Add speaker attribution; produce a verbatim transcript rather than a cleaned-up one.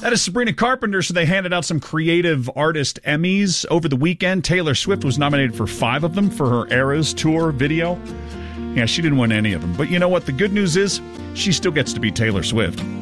Speaker 1: That is Sabrina Carpenter. So they handed out some Creative Artist Emmys over the weekend. Taylor Swift was nominated for five of them for her Eras Tour video. Yeah, she didn't win any of them. But you know what? The good news is she still gets to be Taylor Swift.